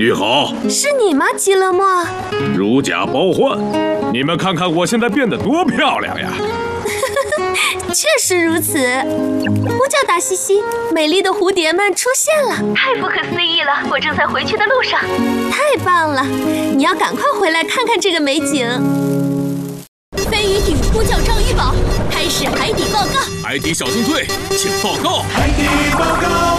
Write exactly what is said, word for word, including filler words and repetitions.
你好， 是你吗，基勒莫？ 如假包换，你们看看我现在变得多漂亮呀！ 确实如此。呼叫达西西，美丽的蝴蝶们出现了， 太不可思议了！我正在回去的路上。 太棒了！你要赶快回来看看这个美景。 飞鱼艇呼叫赵玉宝，开始海底报告。 海底小纵队，请报告。 海底报告。